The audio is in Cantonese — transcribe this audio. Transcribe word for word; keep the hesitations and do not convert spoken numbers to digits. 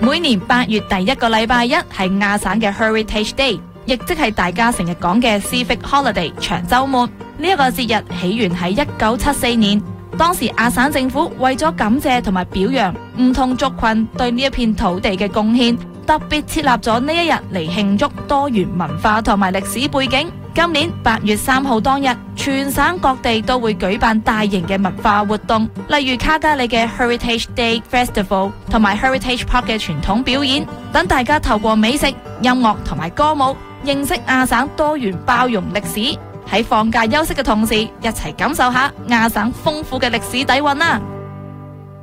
每年八月第一個禮拜一係亞省嘅 Heritage Day， 亦即係大家成日講嘅 Civic Holiday 長週末。呢、這、一個節日起源喺一九七四年，當時亞省政府為咗感謝同埋表揚唔同族群對呢一片土地嘅貢獻，特別設立咗呢一日嚟慶祝多元文化同埋歷史背景。今年八月三號當日，全省各地都會舉辦大型嘅文化活動，例如卡加里嘅 Heritage Day Festival 同埋 Heritage Park 嘅傳統表演，等大家透過美食、音樂同埋歌舞，認識亞省多元包容歷史。喺放假休息嘅同時，一齊感受下亞省豐富嘅歷史底蘊啦！